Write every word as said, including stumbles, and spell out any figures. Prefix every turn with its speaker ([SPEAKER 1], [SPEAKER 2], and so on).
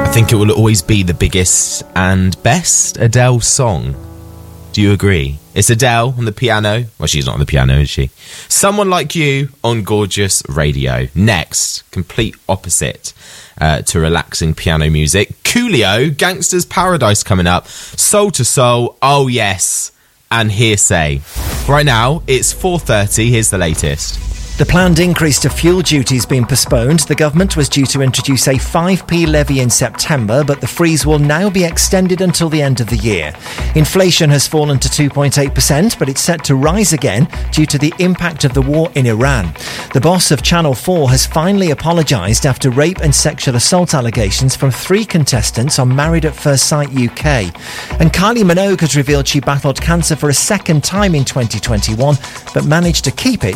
[SPEAKER 1] I think it will always be the biggest and best Adele song. Do you agree? It's Adele on the piano. Well, she's not on the piano, is she? Someone Like You on Gorgeous Radio. Next, complete opposite uh, to relaxing piano music. Coolio, Gangsta's Paradise coming up. Soul to Soul, oh yes, and Hearsay. Right now, it's four thirty. Here's the latest.
[SPEAKER 2] The planned increase to fuel duty has been postponed. The government was due to introduce a five p levy in September, but the freeze will now be extended until the end of the year. Inflation has fallen to two point eight percent, but it's set to rise again due to the impact of the war in Iran. The boss of Channel four has finally apologised after rape and sexual assault allegations from three contestants on Married at First Sight U K. And Kylie Minogue has revealed she battled cancer for a second time in twenty twenty-one, but managed to keep it